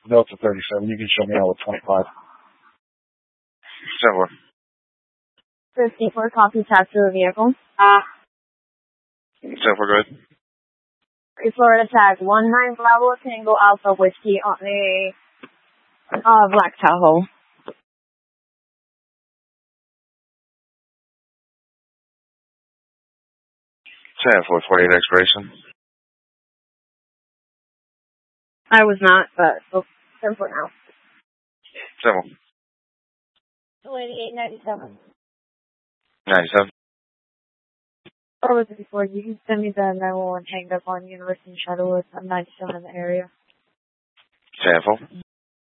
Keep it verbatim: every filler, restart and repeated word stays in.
Delta thirty-seven. You can show me all of twenty-five. Seven. fifty-four, copy, taxi the vehicle. Seven, go ahead. Florida tag one nine Bravo Tango Alpha Whiskey on a uh, black Tahoe. Ten four forty-eight expiration. I was not, but oh, ten for now. Seven. twenty-eight ninety-seven. Ninety-seven. Or was it before? You can send me the nine one one hanged up on University Shuttle. I'm ninety-seven in the area. Ten four.